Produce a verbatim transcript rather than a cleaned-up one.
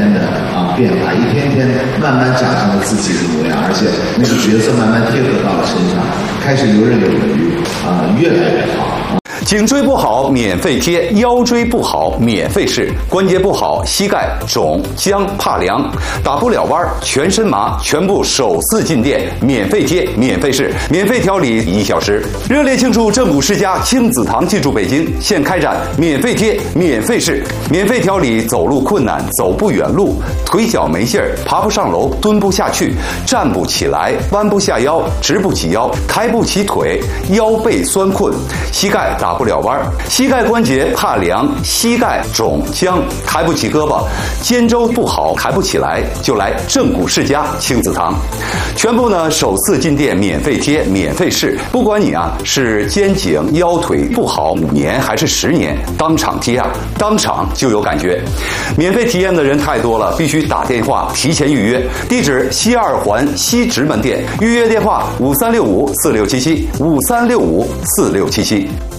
天的啊变化，一天天慢慢长成了自己的模样，而且那个角色慢慢贴合到了身上，开始游刃有余啊，越来越好。 颈椎不好免费贴，腰椎不好免费试，关节不好膝盖肿僵怕凉，打不了弯全身麻，全部首次进店免费贴免费试，免费调理一小时。热烈庆祝正骨世家亲子堂进驻北京，现开展免费贴免费试，免费调理走路困难、走不远路、腿脚没劲儿、爬不上楼、蹲不下去、站不起来、弯不下腰、直不起腰、抬不起腿、腰背酸困、膝盖打不了弯，膝盖关节怕凉，膝盖肿僵，抬不起胳膊，肩周不好抬不起来，就来正骨世家亲子堂。全部呢首次进店免费贴免费试，不管你啊是肩颈腰腿不好五年还是十年，当场贴啊，当场就有感觉。免费体验的人太多了，必须打电话提前预约。地址西二环西直门店，预约电话五三六五四六七七五三六五四六七七。